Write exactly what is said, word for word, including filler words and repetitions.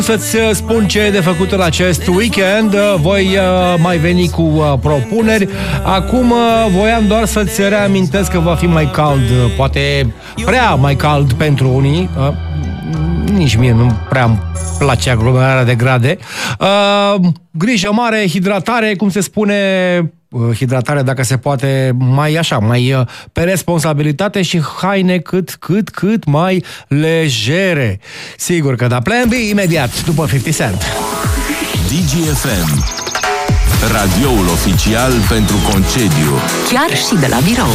să-ți spun ce e de făcut în acest weekend. Voi uh, mai veni cu uh, propuneri. Acum uh, voiam doar să-ți reamintesc că va fi mai cald, poate prea mai cald pentru unii. Uh, nici mie nu prea îmi place aglomerarea de grade. Uh, grijă mare, hidratare, cum se spune, uh, hidratare dacă se poate mai așa, mai uh, pe responsabilitate și haine cât, cât, cât mai legere. Sigur că da, Plan B imediat, după cincizeci Cent. D G F M, radioul oficial pentru concediu. Chiar și de la birou.